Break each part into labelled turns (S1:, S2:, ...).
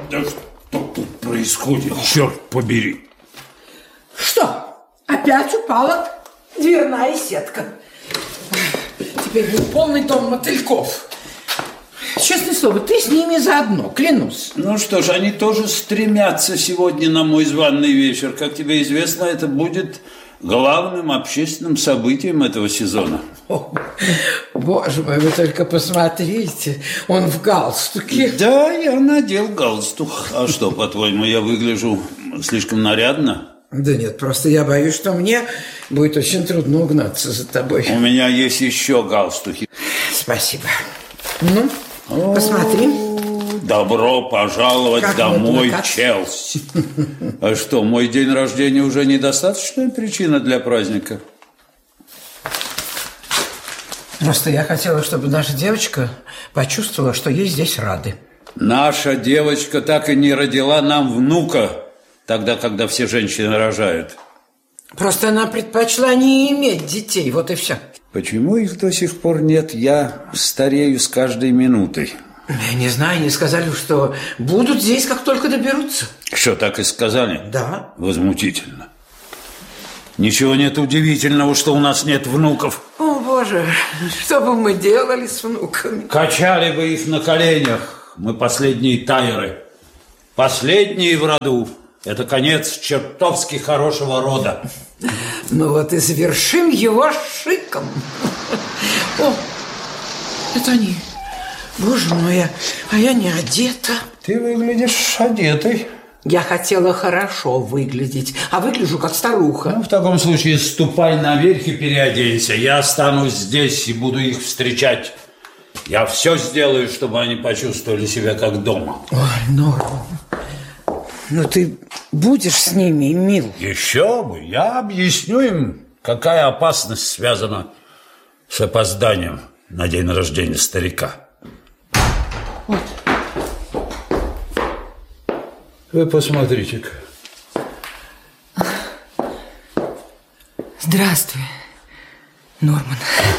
S1: Да что тут происходит, черт побери?
S2: Что? Опять упала дверная сетка. Теперь был полный дом мотыльков. Честное слово, ты с ними заодно, клянусь.
S1: Ну что ж, они тоже стремятся сегодня на мой званый вечер. Как тебе известно, это будет главным общественным событием этого сезона.
S2: О, боже мой, вы только посмотрите, он в галстуке.
S1: Да, я надел галстук. А что, по-твоему, я выгляжу слишком нарядно?
S2: Да нет, просто я боюсь, что мне будет очень трудно угнаться за тобой.
S1: У меня есть еще галстуки.
S2: Спасибо. Ну, посмотрим.
S1: Добро пожаловать
S2: как
S1: домой, Челси. А что, мой день рождения уже недостаточная причина для праздника?
S2: Просто я хотела, чтобы наша девочка почувствовала, что ей здесь рады.
S1: Наша девочка так и не родила нам внука, тогда, когда все женщины рожают.
S2: Просто она предпочла не иметь детей, вот и все.
S1: Почему их до сих пор нет? Я старею с каждой минутой.
S2: Я не знаю, они сказали, что будут здесь, как только доберутся.
S1: Что, так и сказали?
S2: Да.
S1: Возмутительно. Ничего нет удивительного, что у нас нет внуков.
S2: О, Боже, что бы мы делали с внуками?
S1: Качали бы их на коленях. Мы последние тайры. Последние в роду. Это конец чертовски хорошего рода.
S2: Ну вот и завершим его шиком. О, это они. Боже мой, а я не одета.
S1: Ты выглядишь одетой.
S2: Я хотела хорошо выглядеть, а выгляжу как старуха.
S1: Ну, в таком случае ступай наверх и переоденься. Я останусь здесь и буду их встречать. Я все сделаю, чтобы они почувствовали себя как дома.
S2: Ой, Норм, ну ты будешь с ними, мил?
S1: Еще бы. Я объясню им, какая опасность связана с опозданием на день рождения старика.
S2: Вот.
S1: Вы посмотрите-ка.
S3: Здравствуй, Норман.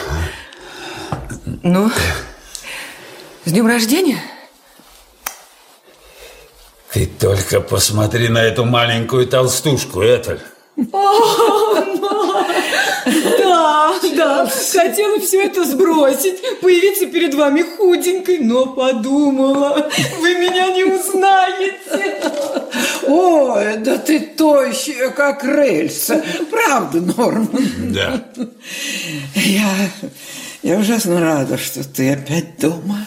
S3: Ну, с днем рождения?
S1: Ты только посмотри на эту маленькую толстушку, Этель.
S3: Да, хотела все это сбросить, появиться перед вами худенькой, но подумала, вы меня не узнаете.
S2: Ой, да ты тощая, как рельса. Правда, Норман?
S1: Да.
S2: Я ужасно рада, что ты опять дома.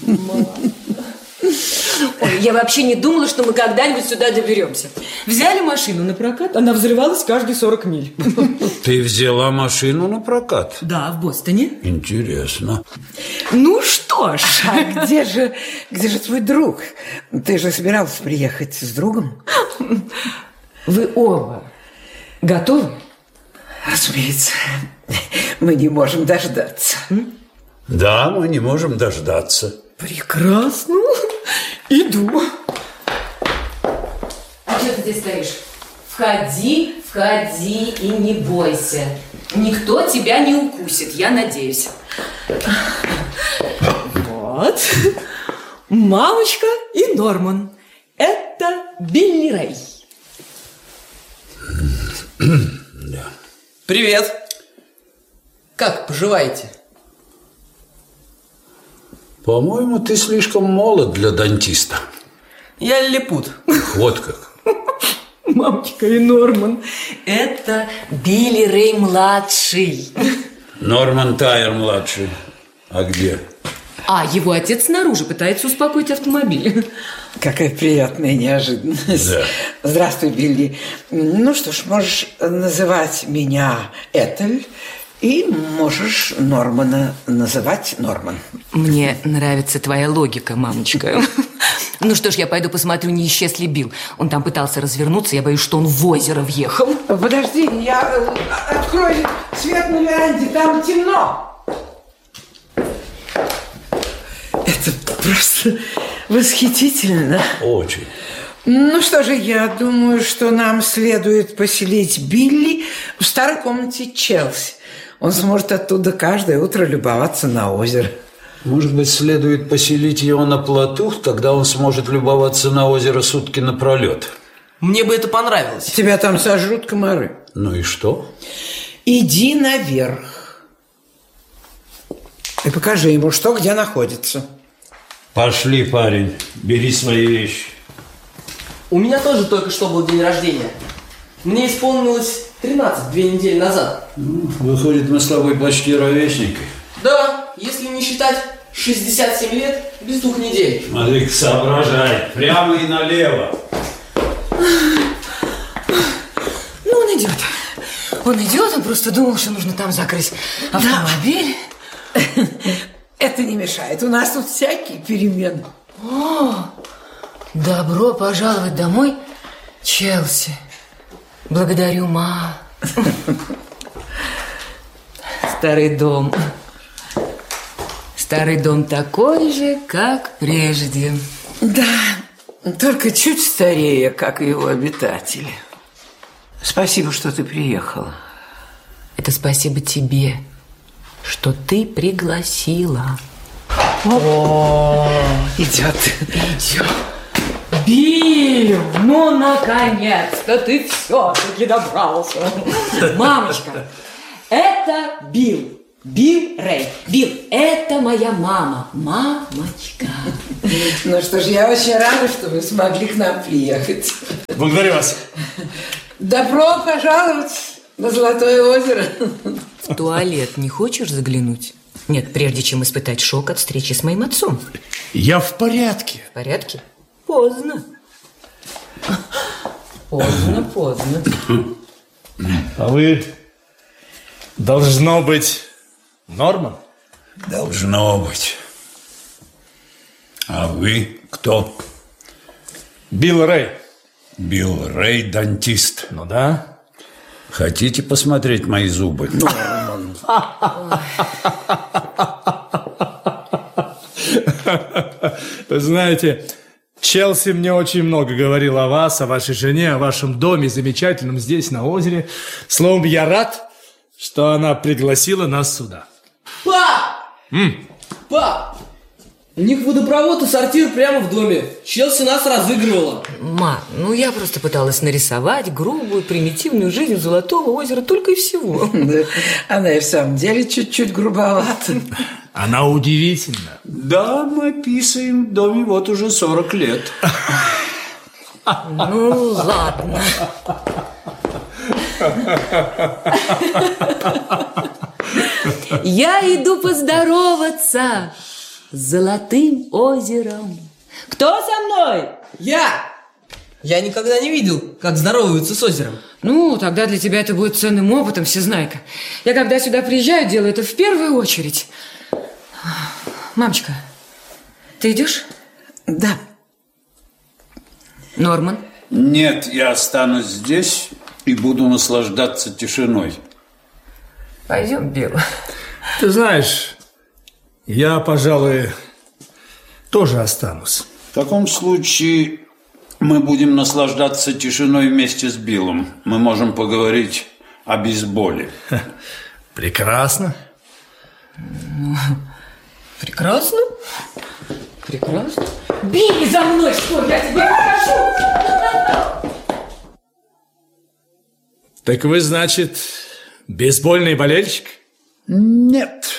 S3: Ой, я вообще не думала, что мы когда-нибудь сюда доберемся. Взяли машину на прокат, она взрывалась каждые 40 миль.
S1: Ты взяла машину на прокат?
S3: Да, в Бостоне.
S1: Интересно.
S3: Ну что ж.
S2: А где же твой друг? Ты же собирался приехать с другом?
S3: Вы оба готовы?
S2: Разумеется, мы не можем дождаться.
S1: Да, мы не можем дождаться.
S3: Прекрасно. Иду. А что ты здесь стоишь? Входи и не бойся. Никто тебя не укусит, я надеюсь. Вот. Мамочка и Норман. Это Билли Рэй.
S1: Да.
S4: Привет. Как поживаете?
S1: По-моему, ты слишком молод для дантиста.
S4: Я лилипут.
S1: Вот как.
S3: Мамочка и Норман. Это Билли Рэй младший.
S1: Норман Тайер младший. А где?
S3: А его отец снаружи пытается успокоить автомобиль.
S2: Какая приятная неожиданность.
S1: Да.
S2: Здравствуй, Билли. Ну что ж, можешь называть меня Этель, и можешь Нормана называть Норман.
S3: Мне нравится твоя логика, мамочка. Ну что ж, я пойду посмотрю, не исчез ли Билл. Он там пытался развернуться, я боюсь, что он в озеро въехал.
S2: Подожди, я открою свет на веранде, там темно. Это просто восхитительно.
S1: Очень.
S2: Ну что же, я думаю, что нам следует поселить Билли в старой комнате Челси. Он сможет оттуда каждое утро любоваться на озеро.
S1: Может быть, следует поселить его на плоту, тогда он сможет любоваться на озеро сутки напролет.
S4: Мне бы это понравилось.
S2: Тебя там сожрут комары.
S1: Ну и что?
S2: Иди наверх и покажи ему, что где находится.
S1: Пошли, парень, бери свои вещи.
S4: У меня тоже только что был день рождения. Мне исполнилось 13 2 недели назад.
S1: Выходит, мы с тобой почти ровесники.
S4: Да, если не считать 67 лет без 2 недель.
S1: Смотри-ка, соображай. Прямо и налево.
S3: Ну, он идет. Он идет, он просто думал, что нужно там закрыть автомобиль.
S2: Это не мешает. У нас тут всякие перемены.
S3: О, добро пожаловать домой, Челси. Благодарю, ма. Старый дом. Старый дом такой же, как прежде.
S2: Да, только чуть старее, как и его обитатели. Спасибо, что ты приехала.
S3: Это спасибо тебе, что ты пригласила.
S2: Идет.
S3: Билл, ну наконец-то ты все-таки добрался. Мамочка, это Билл. Билл Рэй. Билл, это моя мама. Мамочка.
S2: Ну что ж, я очень рада, что вы смогли к нам приехать.
S5: Благодарю вас.
S2: Добро пожаловать на Золотое озеро.
S3: В туалет не хочешь заглянуть? Нет, прежде чем испытать шок от встречи с моим отцом.
S5: Я в порядке.
S3: В порядке? Поздно. Поздно.
S5: А вы, должно быть, Норман?
S1: Должно быть. А вы кто?
S5: Билл Рэй.
S1: Билл Рэй, дантист.
S5: Ну да.
S1: Хотите посмотреть мои зубы?
S5: Вы знаете, Челси мне очень много говорил о вас, о вашей жене, о вашем доме замечательном здесь, на озере. Словом, я рад, что она пригласила нас сюда.
S4: Пап! Пап! У них водопровод и сортир прямо в доме. Челси нас разыгрывала.
S3: Ма, ну я просто пыталась нарисовать грубую, примитивную жизнь Золотого озера, только и всего.
S2: Она и в самом деле чуть-чуть грубовата.
S5: Она удивительна.
S1: Да, мы писаем в доме вот уже 40 лет.
S3: Ну, ладно. Я иду поздороваться с Золотым озером. Кто со мной?
S4: Я никогда не видел, как здороваются с озером.
S3: Ну, тогда для тебя это будет ценным опытом, всезнайка. Я когда сюда приезжаю, делаю это в первую очередь. Мамочка, ты идешь?
S2: Да.
S3: Норман?
S1: Нет, я останусь здесь и буду наслаждаться тишиной.
S3: Пойдем, Билл.
S5: Ты знаешь, я, пожалуй, тоже останусь.
S1: В таком случае мы будем наслаждаться тишиной вместе с Биллом. Мы можем поговорить о бейсболе.
S5: Прекрасно.
S3: Прекрасно. Прекрасно. Билли, за мной, что я тебе покажу.
S5: Так вы, значит, бейсбольный болельщик?
S1: Нет.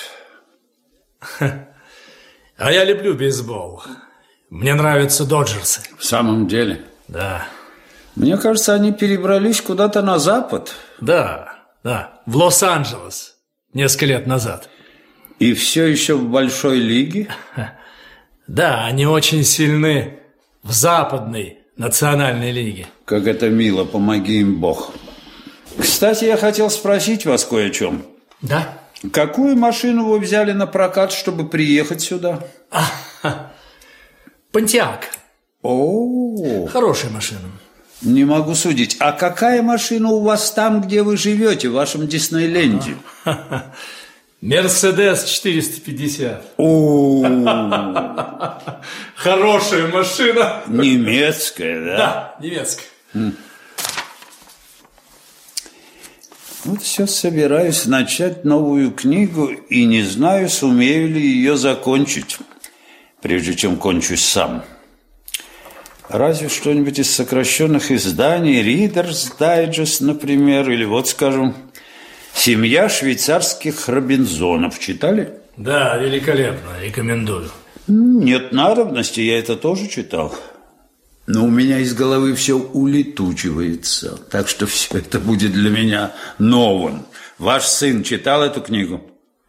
S5: А я люблю бейсбол. Мне нравятся доджерсы.
S1: В самом деле?
S5: Да.
S1: Мне кажется, они перебрались куда-то на запад.
S5: Да. В Лос-Анджелес. Несколько лет назад.
S1: И все еще в большой лиге?
S5: Да, они очень сильны в западной национальной лиге.
S1: Как это мило, помоги им Бог. Кстати, я хотел спросить вас кое о чем.
S5: Да?
S1: Какую машину вы взяли на прокат, чтобы приехать сюда?
S5: Понтиак.
S1: О,
S5: Хорошая машина.
S1: не могу судить. А какая машина у вас там, где вы живете, в вашем Диснейленде?
S5: Мерседес 450.
S1: О,
S5: Хорошая машина.
S1: немецкая, да?
S5: Да, немецкая.
S1: Вот все собираюсь начать новую книгу и не знаю, сумею ли ее закончить, прежде чем кончусь сам. Разве что-нибудь из сокращенных изданий, Reader's Digest, например, или вот, скажем, «Семья швейцарских Робинзонов». Читали?
S5: Да, великолепно, рекомендую.
S1: Нет надобности, я это тоже читал. Но у меня из головы все улетучивается, так что все это будет для меня новым. Ваш сын читал эту книгу?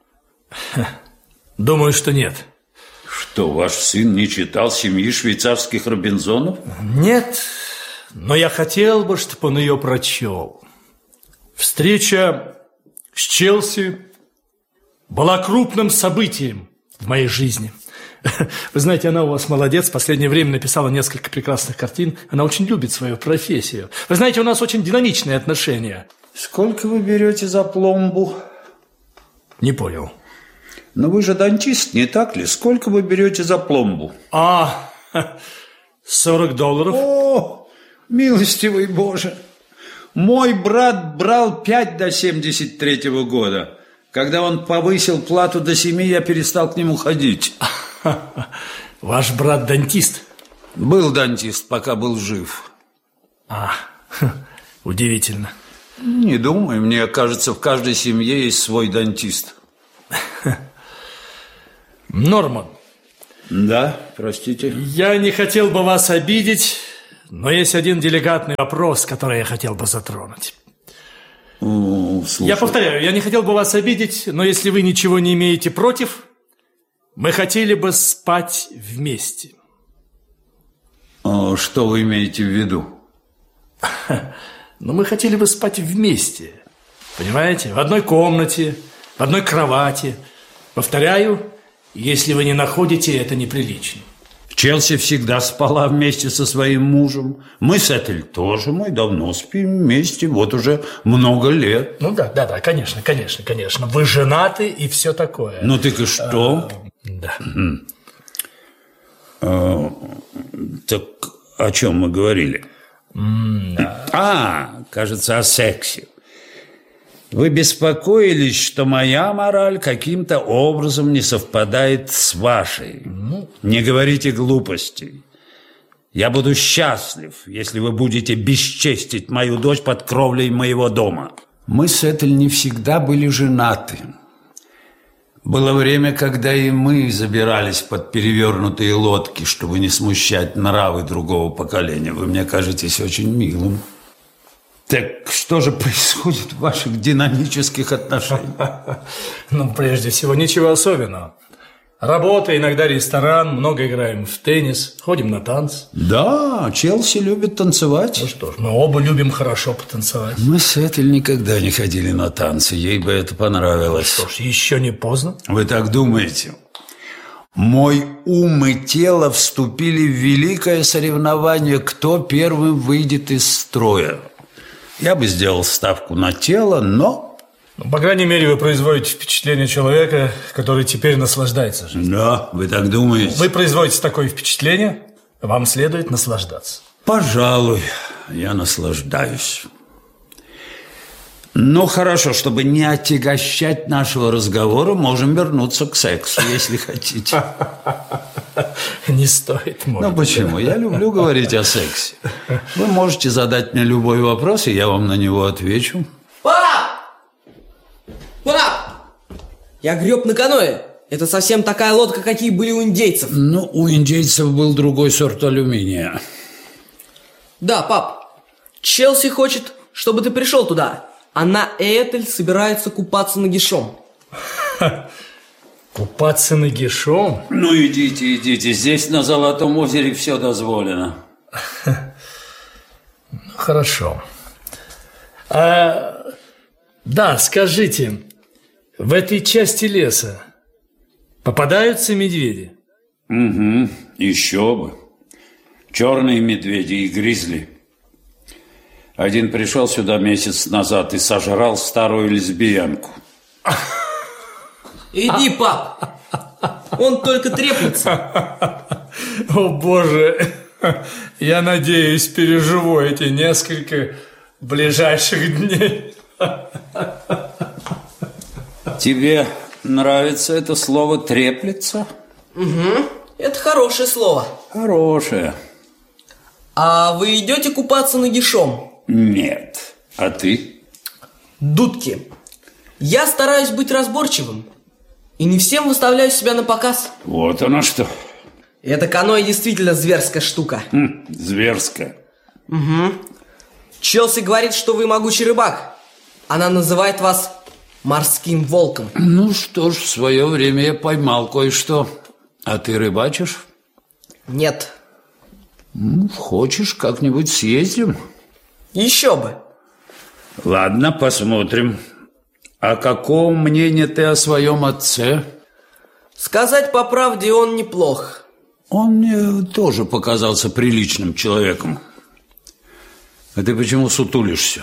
S5: Думаю, что нет.
S1: Что, ваш сын не читал «Семьи швейцарских Робинзонов»?
S5: Нет, но я хотел бы, чтобы он ее прочел. Встреча с Челси была крупным событием в моей жизни. Вы знаете, она у вас молодец, в последнее время написала несколько прекрасных картин. Она очень любит свою профессию. Вы знаете, у нас очень динамичные отношения.
S1: Сколько вы берете за пломбу?
S5: Не понял.
S1: Но вы же дантист, не так ли? Сколько вы берете за пломбу?
S5: $40.
S1: О, милостивый Боже! Мой брат брал 5 до 73-го года. Когда он повысил плату до 7, я перестал к нему ходить.
S5: Ваш брат дантист?
S1: Был дантист, пока был жив.
S5: Удивительно.
S1: Не думаю, мне кажется, в каждой семье есть свой дантист.
S5: Норман.
S1: Да, простите.
S5: Я не хотел бы вас обидеть, но есть один деликатный вопрос, который я хотел бы затронуть. Я повторяю, я не хотел бы вас обидеть, но если вы ничего не имеете против, мы хотели бы спать вместе.
S1: Что вы имеете в виду?
S5: Ну, мы хотели бы спать вместе. Понимаете? В одной комнате, в одной кровати. Повторяю, если вы не находите это неприличным.
S1: Челси всегда спала вместе со своим мужем. Мы с Этель тоже, мы давно спим вместе, вот уже много лет.
S5: Ну да, конечно. Вы женаты и все такое.
S1: Ну так и что?
S5: Да.
S1: Так о чем мы говорили? Кажется, о сексе. Вы беспокоились, что моя мораль каким-то образом не совпадает с вашей. Не говорите глупостей. Я буду счастлив, если вы будете бесчестить мою дочь под кровлей моего дома. Мы с Этель не всегда были женаты. Было время, когда и мы забирались под перевернутые лодки, чтобы не смущать нравы другого поколения. Вы мне кажетесь очень милым. Так что же происходит в ваших динамических отношениях?
S5: Ну, прежде всего, ничего особенного. Работа, иногда ресторан, много играем в теннис, ходим на танцы.
S1: Да, Челси любит танцевать.
S5: Ну что ж, мы оба любим хорошо потанцевать.
S1: Мы с Этель никогда не ходили на танцы, ей бы это понравилось.
S5: Ну что ж, еще не поздно.
S1: Вы так думаете? Мой ум и тело вступили в великое соревнование, кто первым выйдет из строя. Я бы сделал ставку на тело, но...
S5: Ну, по крайней мере, вы производите впечатление человека, который теперь наслаждается жизнью.
S1: Да, вы так думаете?
S5: Вы производите такое впечатление, вам следует наслаждаться.
S1: Пожалуй, я наслаждаюсь. Ну, хорошо, чтобы не отягощать нашего разговора, можем вернуться к сексу, если хотите.
S5: Не стоит, может.
S1: Ну, почему? Я люблю говорить о сексе. Вы можете задать мне любой вопрос, и я вам на него отвечу.
S4: Пап! Я греб на каноэ. Это совсем такая лодка, какие были у индейцев.
S1: Ну, у индейцев был другой сорт алюминия.
S4: Да, пап. Челси хочет, чтобы ты пришел туда. Она и Этель собирается купаться нагишом.
S5: Купаться нагишом?
S1: Ну, идите. Здесь на Золотом озере все дозволено.
S5: Хорошо. Да, скажите, в этой части леса попадаются медведи?
S1: Угу, еще бы. Черные медведи и гризли. Один пришел сюда месяц назад и сожрал старую лесбиянку.
S4: Иди, пап. Он только треплется.
S5: О, Боже. Я надеюсь, переживу эти несколько ближайших дней.
S1: Тебе нравится это слово «треплется»?
S4: Угу, это хорошее слово.
S1: Хорошее.
S4: А вы идете купаться нагишом?
S1: Нет. А ты?
S4: Дудки. Я стараюсь быть разборчивым. И не всем выставляю себя на показ.
S1: Вот оно что.
S4: Это каноэ действительно зверская штука.
S1: Зверская.
S4: Угу. Челси говорит, что вы могучий рыбак. Она называет вас морским волком.
S1: Ну что ж, в свое время я поймал кое-что. А ты рыбачишь?
S4: Нет.
S1: Хочешь, как-нибудь съездим?
S4: Еще бы.
S1: Ладно, посмотрим. А какого мнения ты о своем отце?
S4: Сказать по правде, он неплох.
S1: Он мне тоже показался приличным человеком. А ты почему сутулишься?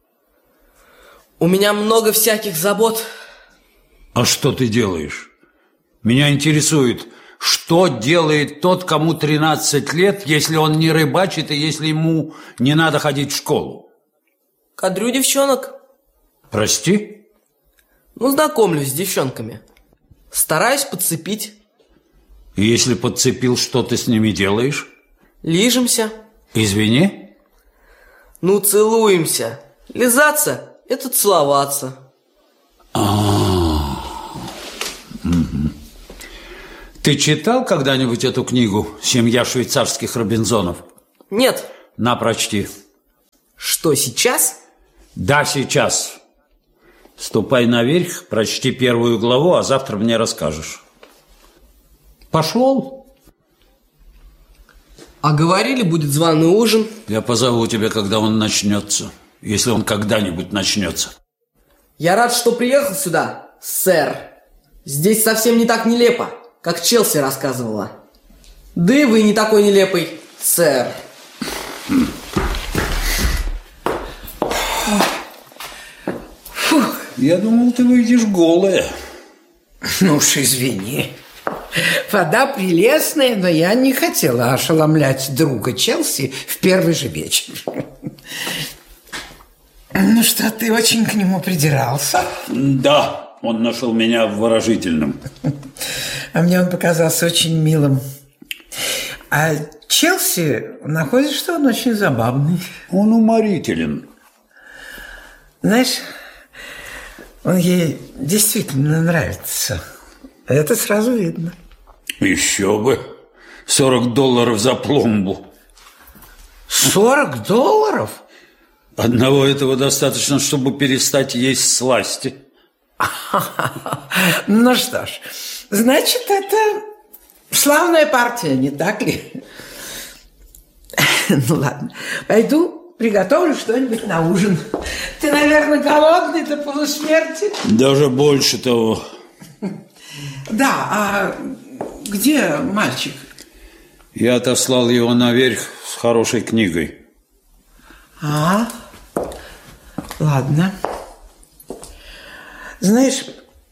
S4: У меня много всяких забот.
S1: А что ты делаешь? Меня интересует, что делает тот, кому 13 лет, если он не рыбачит и если ему не надо ходить в школу?
S4: Кадрю девчонок.
S1: Прости?
S4: Ну, знакомлюсь с девчонками. Стараюсь подцепить.
S1: И если подцепил, что ты с ними делаешь?
S4: Лижемся.
S1: Извини?
S4: Ну, целуемся. Лизаться – это целоваться.
S1: Ты читал когда-нибудь эту книгу «Семья швейцарских Робинзонов»?
S4: Нет.
S1: На, прочти.
S4: Что, сейчас?
S1: Да, сейчас. Ступай наверх, прочти первую главу, а завтра мне расскажешь. Пошел.
S4: А говорили, будет званый ужин.
S1: Я позову тебя, когда он начнется. Если он когда-нибудь начнется.
S4: Я рад, что приехал сюда, сэр. Здесь совсем не так нелепо, как Челси рассказывала. Да и вы не такой нелепый, сэр.
S1: Я думал, ты выйдешь голая.
S2: Ну уж извини. Вода прелестная, но я не хотела ошеломлять друга Челси в первый же вечер. Ну что, ты очень к нему придирался?
S1: Да, он нашел меня выражительным.
S2: А мне он показался очень милым. А Челси находит, что он очень забавный.
S1: Он уморителен.
S2: Знаешь, он ей действительно нравится. Это сразу видно.
S1: Еще бы. $40 за пломбу.
S2: $40?
S1: Одного этого достаточно, чтобы перестать есть сласти.
S2: Ну что ж, значит, это славная партия, не так ли? Ну ладно, пойду приготовлю что-нибудь на ужин. Ты, наверное, голодный до полусмерти?
S1: Даже больше того.
S2: Да, а где мальчик?
S1: Я отослал его наверх с хорошей книгой.
S2: Ладно. Знаешь,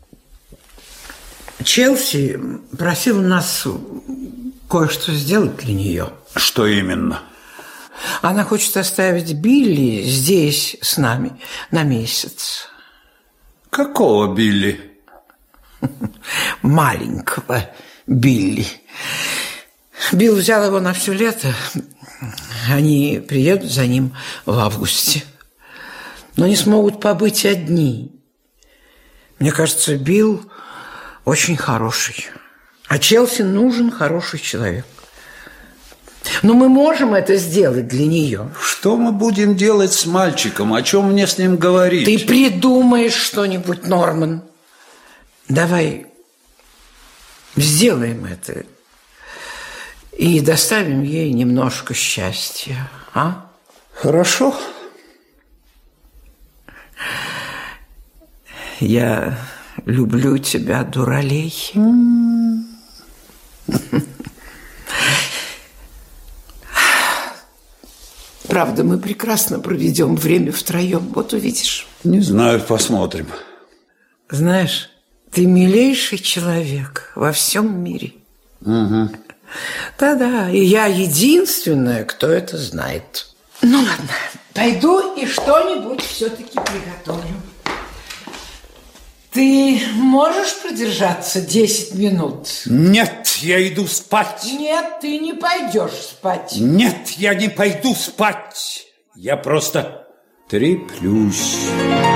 S2: Челси просил нас кое-что сделать для нее.
S1: Что именно?
S2: Она хочет оставить Билли здесь с нами на месяц.
S1: Какого Билли?
S2: Маленького Билли. Билл взял его на все лето. Они приедут за ним в августе. Но не смогут побыть одни. Мне кажется, Билл очень хороший. А Челси нужен хороший человек. Но мы можем это сделать для нее.
S1: Что мы будем делать с мальчиком? О чем мне с ним говорить?
S2: Ты придумаешь что-нибудь, Норман. Давай сделаем это и доставим ей немножко счастья, а?
S1: Хорошо.
S2: Я люблю тебя, дуралей. Правда, мы прекрасно проведем время втроем, вот увидишь.
S1: Не знаю, посмотрим.
S2: Знаешь, ты милейший человек во всем мире.
S1: Угу.
S2: Да-да, и я единственная, кто это знает. Ну ладно, Пойду и что-нибудь все-таки приготовлю. Ты можешь продержаться 10 минут?
S1: Нет, я иду спать.
S2: Нет, ты не пойдешь спать.
S1: Нет, я не пойду спать. Я просто треплюсь.